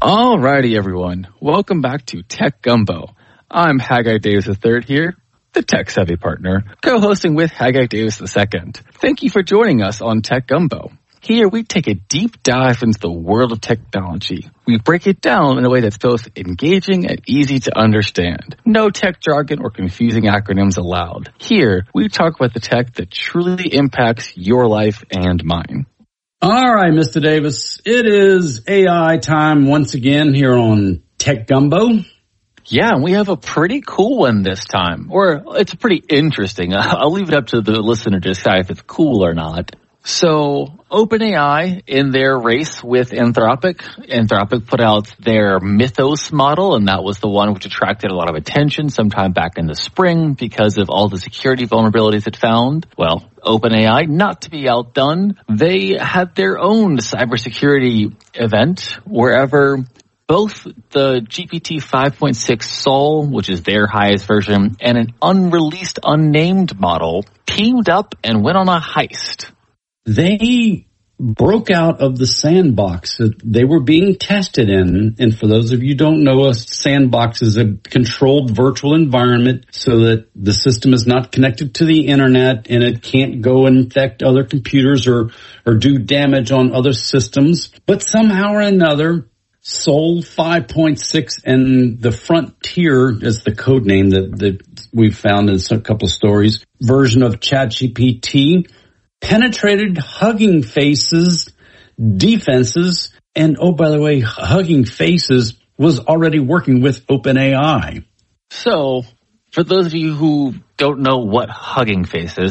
Alrighty, everyone. Welcome back to Tech Gumbo. I'm Haggai Davis III here, the tech-savvy partner, co-hosting with Haggai Davis II. Thank you for joining us on Tech Gumbo. Here, we take a deep dive into the world of technology. We break it down in a way that's both engaging and easy to understand. No tech jargon or confusing acronyms allowed. Here, we talk about the tech that truly impacts your life and mine. All right, Mr. Davis, it is AI time once again here on Tech Gumbo. Yeah, and we have a pretty cool one this time. Or it's pretty interesting. I'll leave it up to the listener to decide if it's cool or not. So, OpenAI, in their race with Anthropic put out their Mythos model, and that was the one which attracted a lot of attention sometime back in the spring because of all the security vulnerabilities it found. Well, OpenAI, not to be outdone, they had their own cybersecurity event wherever both the GPT 5.6 Sol, which is their highest version, and an unreleased, unnamed model teamed up and went on a heist. They broke out of the sandbox that they were being tested in. And for those of you who don't know, a sandbox is a controlled virtual environment so that the system is not connected to the internet and it can't go and infect other computers or do damage on other systems. But somehow or another, Sol 5.6 and the Frontier is the code name that we've found in a couple of stories, version of ChatGPT, penetrated Hugging Face's defenses. And, oh, by the way, Hugging Faces was already working with OpenAI. So, for those of you who don't know what Hugging Face is,